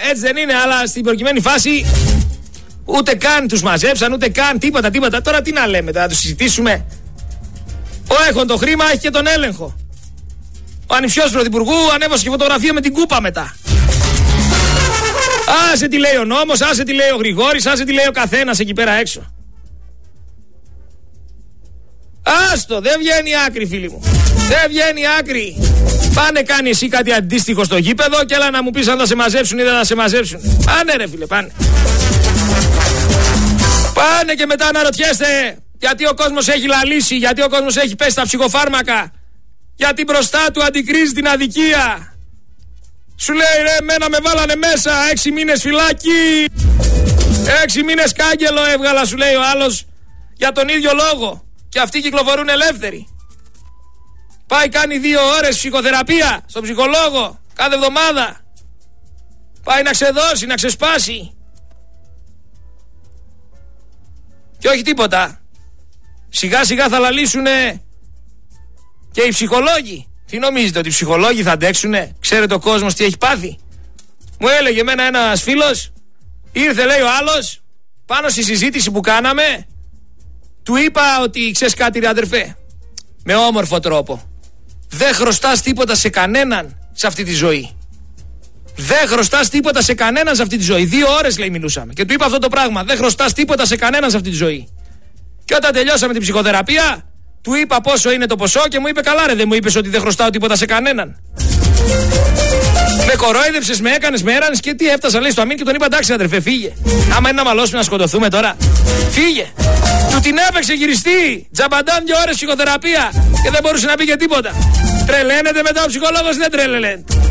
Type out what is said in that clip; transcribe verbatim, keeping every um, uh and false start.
έτσι δεν είναι, αλλά στην προκειμένη φάση ούτε καν τους μαζέψαν, ούτε καν τίποτα, τίποτα. Τώρα τι να λέμε, θα τους συζητήσουμε. Ο έχον το χρήμα έχει και τον έλεγχο. Ο ανιψιός πρωθυπουργού ανέβασε και φωτογραφία με την κούπα μετά. Άσε τι λέει ο νόμος, άσε τι λέει ο Γρηγόρης, άσε τι λέει ο καθένας εκεί πέρα έξω. Άστο, δεν βγαίνει άκρη, φίλοι μου. Δεν βγαίνει άκρη. Πάνε κάνει εσύ κάτι αντίστοιχο στο γήπεδο και έλα να μου πεις αν θα σε μαζέψουν ή δεν θα σε μαζέψουν. Πάνε ρε φίλε, πάνε. Πάνε και μετά αναρωτιέστε γιατί ο κόσμος έχει λαλήσει, γιατί ο κόσμος έχει πέσει στα ψυχοφάρμακα, γιατί μπροστά του αντικρίζει την αδικία. Σου λέει ρε, εμένα με βάλανε μέσα, έξι μήνες φυλάκι, έξι μήνες κάγκελο έβγαλα, σου λέει ο άλλος, για τον ίδιο λόγο. Και αυτοί κυκλοφορούν ελεύθεροι. Πάει κάνει δύο ώρες ψυχοθεραπεία στον ψυχολόγο κάθε εβδομάδα. Πάει να ξεδώσει, να ξεσπάσει. Και όχι τίποτα. Σιγά σιγά θα λαλήσουνε και οι ψυχολόγοι. Τι νομίζετε, ότι οι ψυχολόγοι θα αντέξουνε? Ξέρετε ο κόσμος τι έχει πάθει? Μου έλεγε εμένα ένας φίλος, ήρθε λέει ο άλλος, πάνω στη συζήτηση που κάναμε, του είπα ότι ξέρεις κάτι ρε αδερφέ, με όμορφο τρόπο, δεν χρωστάς τίποτα σε κανέναν σε αυτή τη ζωή. Δεν χρωστάς τίποτα σε κανέναν σε αυτή τη ζωή. Δύο ώρες λέει μιλούσαμε και του είπα αυτό το πράγμα. Δεν χρωστάς τίποτα σε κανέναν σε αυτή τη ζωή. Και όταν τελειώσαμε την ψυχοθεραπεία, του είπα πόσο είναι το ποσό και μου είπε καλά ρε, δεν μου είπες ότι δεν χρωστάω τίποτα σε κανέναν? Με κορόιδεψες, με έκανες, με έρανες και τι, έφτασα λέει στο αμήν και τον είπα εντάξει αδερφέ, φύγε. Άμα είναι να μαλώσουμε να σκοτωθούμε τώρα, φύγε. Του την έπαιξε γυριστή, τζαμπαντάν δύο ώρες ψυχοθεραπεία και δεν μπορούσε να πει και τίποτα. Τρελαίνεται μετά ο ψυχολόγος, δεν τρελαίνεται.